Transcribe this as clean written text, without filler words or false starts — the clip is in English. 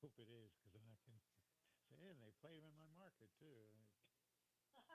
hope it is, because then I can say, hey, and they play them in my market too.